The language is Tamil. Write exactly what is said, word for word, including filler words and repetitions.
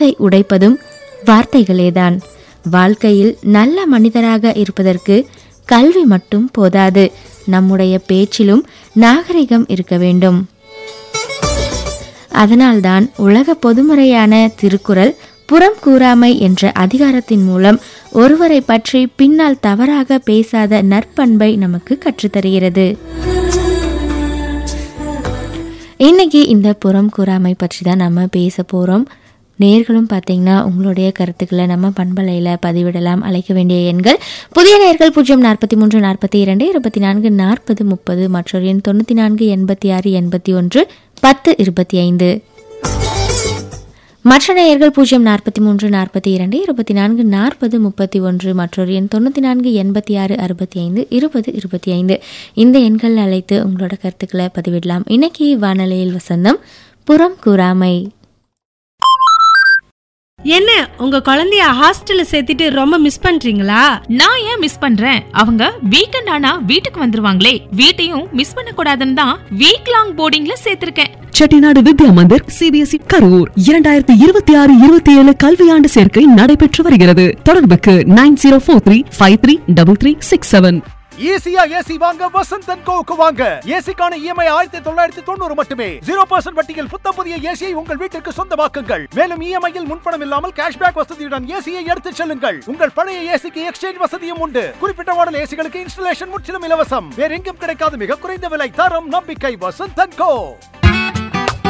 கதவை உடைப்பதும் வார்த்தைகளேதான். வாழ்க்கையில் நல்ல மனிதராக இருப்பதற்கு கல்வி மட்டும் போதாது, நம்முடைய பேச்சிலும் நாகரிகம் இருக்க வேண்டும். அதனால்தான் உலக பொதுமுறையான திருக்குறள் புறம் கூறாமை என்ற அதிகாரத்தின் மூலம் ஒருவரை பற்றி பின்னால் தவறாக பேசாத நற்பண்பை நமக்கு கற்றுத்தருகிறது. இன்னைக்கு இந்த புறம் கூறாமை பற்றி தான் நம்ம பேச போறோம். நேர்களும் பார்த்தீங்கன்னா உங்களுடைய கருத்துக்களை நம்ம பண்பலையில் பதிவிடலாம். அழைக்க வேண்டிய எண்கள் புதிய நேர்கள் பூஜ்ஜியம் நாற்பத்தி மூன்று நாற்பத்தி இரண்டு இருபத்தி நான்கு நாற்பது முப்பது, மற்றொரு எண் தொண்ணூற்றி நான்கு எண்பத்தி ஆறு எண்பத்தி ஒன்று பத்து இருபத்தி ஐந்து. மற்ற நேயர்கள் பூஜ்ஜியம் நாற்பத்தி மூன்று நாற்பத்தி இரண்டு இருபத்தி நான்கு நாற்பது முப்பத்தி ஒன்று, மற்றொரு எண் தொண்ணூற்றி நான்கு எண்பத்தி ஆறு அறுபத்தி ஐந்து இருபது இருபத்தி ஐந்து. இந்த எண்கள் அழைத்து உங்களோட கருத்துக்களை பதிவிடலாம். இன்னைக்கு வானொலியில் வசந்தம் புறம் கூறாமை. என்ன உங்க குழந்தைய ஹாஸ்டல்ல சேர்த்துட்டு ரொம்ப மிஸ் பண்றீங்களா? நான் ஏன் மிஸ் பண்றேன்? அவங்க வீக்கெண்ட் ஆனா வீட்டுக்கு வந்துருவாங்களே, வீட்டையும் மிஸ் பண்ண கூடாதுன்னு தான் week long போர்டிங்ல சேர்த்திருக்கேன். Chettinad Vidya Mandir CBSE Karur இரண்டாயிரத்தி இருபத்தி ஆறு இருபத்தி ஏழு கல்வியாண்டு சேர்க்கை நடைபெற்று வருகிறது. தொடர்புக்கு nine zero four three five three double three six seven. ஈஸியா ஏசி வாங்க வசந்த் அண்ட் கோவுக்கு வாங்க. ஏசிக்கான இஎம்ஐ ஆயிரத்தி தொள்ளாயிரத்தி தொண்ணூறு மட்டுமே. ஜீரோ பர்சன்ட் வட்டியில் புத்தம் புதிய ஏசியை உங்கள் வீட்டிற்கு சொந்தமாக்குங்கள். மேலும் இஎம்ஐயில் முன்பணம் இல்லாமல் கேஷ்பேக் வசதியுடன் ஏசியை எடுத்துச் செல்லுங்கள். உங்கள் பழைய ஏசிக்கு எக்ஸ்சேஞ்ச் வசதியும் உண்டு. குறிப்பிட்ட மாடல் ஏசிகளுக்கு இன்ஸ்டலேஷன் முற்றிலும் இலவசம். வேற எங்கும் கிடைக்காத மிக குறைந்த விலை, தரம், நம்பிக்கை. வசந்த் அண்ட் கோ.